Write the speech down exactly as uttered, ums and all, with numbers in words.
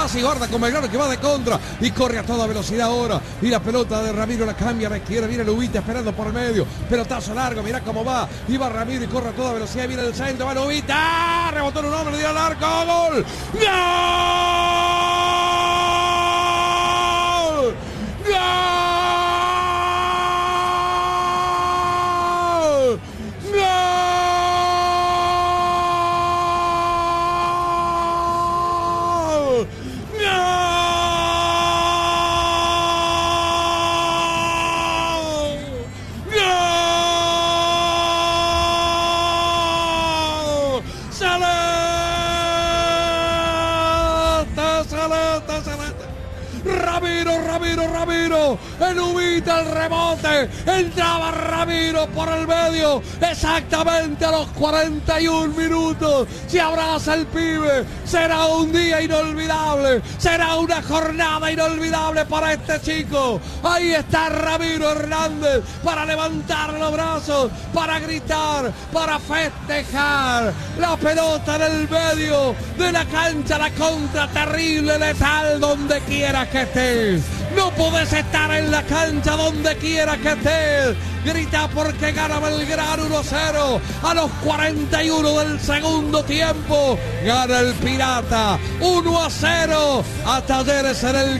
pasa y guarda con Belgrano que va de contra y corre a toda velocidad ahora. Y la pelota de Ramiro la cambia a la izquierda. Viene Lubita esperando por el medio. Pelotazo largo, mirá cómo va. Y va Ramiro y corre a toda velocidad. Viene el centro, va Lubita. Rebotó en un hombre, le dio al arco. ¡Gol! ¡Gol! ¡Gol! Ramiro, Ramiro, Ramiro, el Lubita, el rebote, entraba Ramiro por el medio, exactamente a los cuarenta y un minutos, se abraza el pibe, será un día inolvidable, será una jornada inolvidable para este chico. Ahí está Ramiro Hernández para levantar los brazos, para gritar, para festejar, la pelota en el medio de la cancha, la contra terrible, letal, donde quiera que estés. No podés estar en la cancha donde quiera que estés. Grita porque gana Belgrano uno a cero a los cuarenta y uno del segundo tiempo. Gana el Pirata uno a cero a Talleres en el